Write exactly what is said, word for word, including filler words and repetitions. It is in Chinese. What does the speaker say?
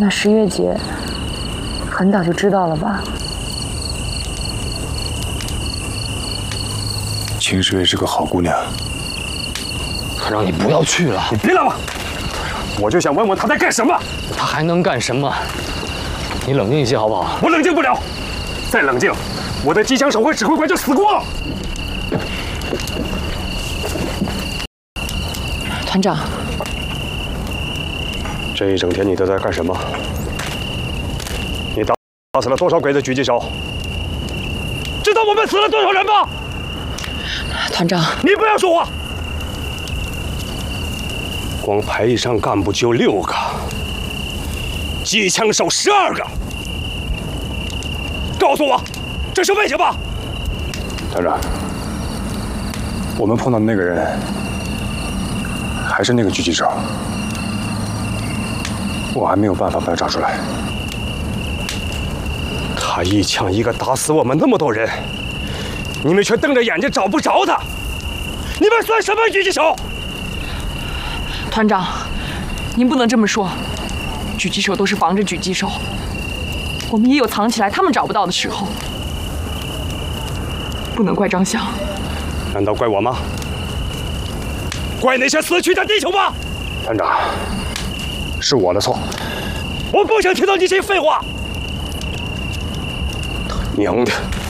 那十月姐很早就知道了吧？ 秦十月是个好姑娘。 他让你不要去了。 你别拦我！我就想问问他在干什么。 他还能干什么？你冷静一些好不好？ 我冷静不了，再冷静，我的机枪手和指挥官就死光。 团长， 这一整天你都在干什么？你打打死了多少鬼子狙击手？知道我们死了多少人吗？ 团长， 你不要说话。光排一上干部就六个，机枪手十二个。告诉我，这是为什么？团长，我们碰到的那个人还是那个狙击手，我还没有办法把他找出来。他一枪一个打死我们那么多人，你们却瞪着眼睛找不着他，你们算什么狙击手？ 团长，您不能这么说。狙击手都是防着狙击手，我们也有藏起来他们找不到的时候。不能怪张翔。 难道怪我吗？怪那些死去的弟兄吗？团长，是我的错。我不想听到这些废话。他娘的！